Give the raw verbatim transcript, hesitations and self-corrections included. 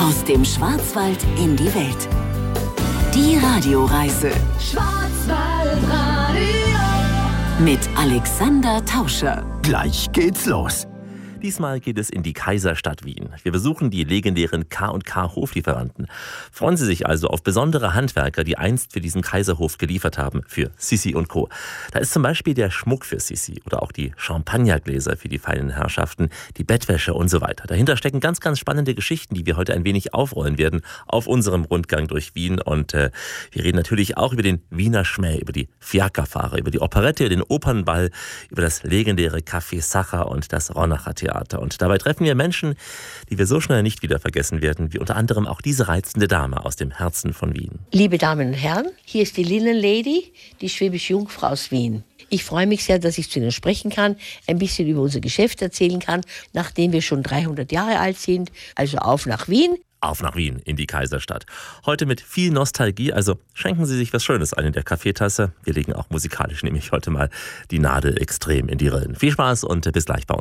Aus dem Schwarzwald in die Welt. Die Radioreise. Schwarzwaldradio. Mit Alexander Tauscher. Gleich geht's los. Diesmal geht es in die Kaiserstadt Wien. Wir besuchen die legendären K und K Hoflieferanten. Freuen Sie sich also auf besondere Handwerker, die einst für diesen Kaiserhof geliefert haben, für Sissi und Co. Da ist zum Beispiel der Schmuck für Sissi oder auch die Champagnergläser für die feinen Herrschaften, die Bettwäsche und so weiter. Dahinter stecken ganz, ganz spannende Geschichten, die wir heute ein wenig aufrollen werden auf unserem Rundgang durch Wien. Und äh, wir reden natürlich auch über den Wiener Schmäh, über die Fiakerfahrer, über die Operette, den Opernball, über das legendäre Café Sacher und das Ronacher Theater. Und dabei treffen wir Menschen, die wir so schnell nicht wieder vergessen werden, wie unter anderem auch diese reizende Dame aus dem Herzen von Wien. Liebe Damen und Herren, hier ist die Linnenlady, die schwäbische Jungfrau aus Wien. Ich freue mich sehr, dass ich zu Ihnen sprechen kann, ein bisschen über unser Geschäft erzählen kann, nachdem wir schon dreihundert Jahre alt sind. Also auf nach Wien. Auf nach Wien, in die Kaiserstadt. Heute mit viel Nostalgie, also schenken Sie sich was Schönes ein in der Kaffeetasse. Wir legen auch musikalisch nämlich heute mal die Nadel extrem in die Rillen. Viel Spaß und bis gleich bei uns.